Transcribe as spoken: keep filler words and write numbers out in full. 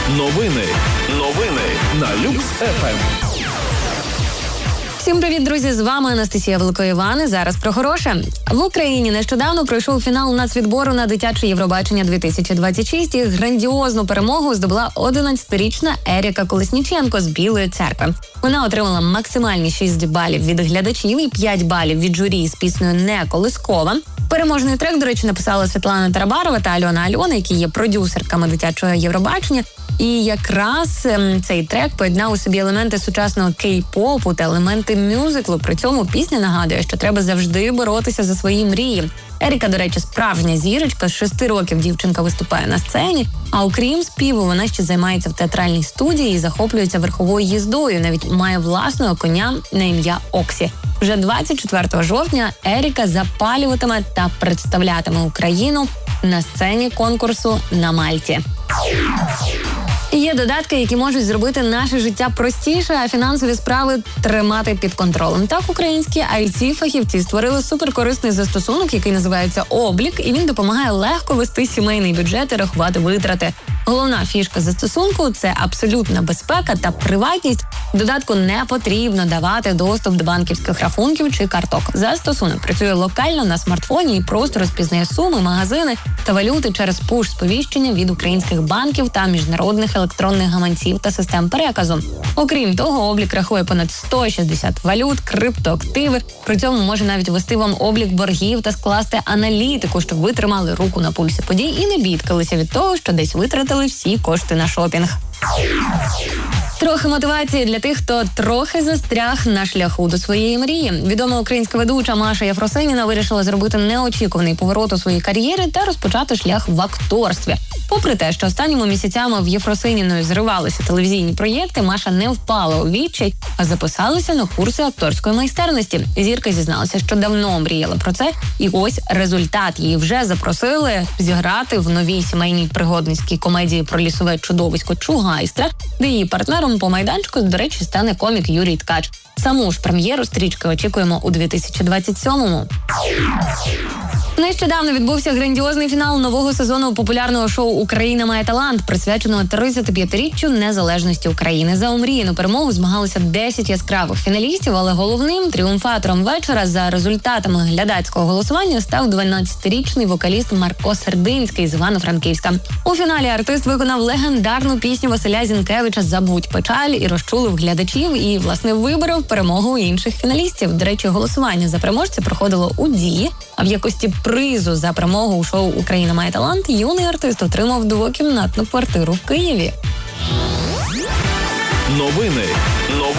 Новини. Новини на Люкс еф ем. Всім привіт, друзі! З вами Анастасія Великоїван. Зараз про хороше. В Україні нещодавно пройшов фінал нацвідбору на дитяче Євробачення дві тисячі двадцять шість і грандіозну перемогу здобула одинадцятирічна Еріка Колесніченко з Білої Церкви. Вона отримала максимальні шість балів від глядачів і п'ять балів від журі з піснею «Не колискова». Переможний трек, до речі, написала Світлана Тарабарова та Альона Альона, які є продюсерками дитячого Євробачення. І якраз ем, цей трек поєднав у собі елементи сучасного кей-попу та елементи мюзиклу. При цьому пісня нагадує, що треба завжди боротися за свої мрії. Еріка, до речі, справжня зірочка. З шести років дівчинка виступає на сцені, а окрім співу, вона ще займається в театральній студії і захоплюється верховою їздою. Навіть має власного коня на ім'я Оксі. Вже двадцять четвертого жовтня Еріка запалюватиме та представлятиме Україну на сцені конкурсу на Мальті. Є додатки, які можуть зробити наше життя простіше, а фінансові справи тримати під контролем. Так, українські ай ті-фахівці створили суперкорисний застосунок, який називається «Облік», і він допомагає легко вести сімейний бюджет і рахувати витрати. Головна фішка застосунку – це абсолютна безпека та приватність. Додатку не потрібно давати доступ до банківських рахунків чи карток. Застосунок працює локально на смартфоні і просто розпізнає суми, магазини та валюти через пуш-сповіщення від українських банків та міжнародних електронних гаманців та систем переказу. Окрім того, облік рахує понад сто шістдесят валют, криптоактиви. При цьому може навіть ввести вам облік боргів та скласти аналітику, щоб ви тримали руку на пульсі подій і не бідкалися від того, що десь витратили всі кошти на шопінг. Трохи мотивації для тих, хто трохи застряг на шляху до своєї мрії. Відома українська ведуча Маша Єфросиніна вирішила зробити неочікуваний поворот у своїй кар'єрі та розпочати шлях в акторстві. Попри те, що останніми місяцями в Єфросиніною зривалися телевізійні проєкти, Маша не впала у відчай, а записалася на курси акторської майстерності. Зірка зізналася, що давно мріяла про це, і ось результат. Її вже запросили зіграти в новій сімейній пригодницькій комедії про лісове чудовисько Чугайстра, де її партнером по майданчику, до речі, стане комік Юрій Ткач. Саму ж прем'єру стрічки очікуємо у дві тисячі двадцять сьомому. Нещодавно відбувся грандіозний фінал нового сезону популярного шоу «Україна має талант», присвяченого тридцятип'ятиріччю незалежності України. За омріяну перемогу змагалися десять яскравих фіналістів, але головним тріумфатором вечора за результатами глядацького голосування став дванадцятирічний вокаліст Марко Сердинський з Івано-Франківська. У фіналі артист виконав легендарну пісню Василя Зінкевича «Забудь печаль» і розчулив глядачів і, власне, виборов перемогу інших фіналістів. До речі, голосування за переможця проходило у Дії, а в якості призу за перемогу у шоу «Україна має талант» юний артист отримав двокімнатну квартиру в Києві. Новини.